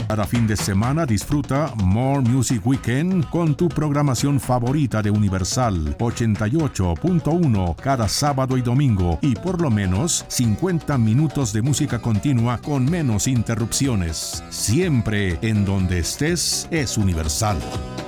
Cada fin de semana disfruta More Music Weekend con tu programación favorita de Universal 88.1 cada sábado y domingo, y por lo menos 50 minutos de música continua con menos interrupciones. Siempre en donde estés es Universal.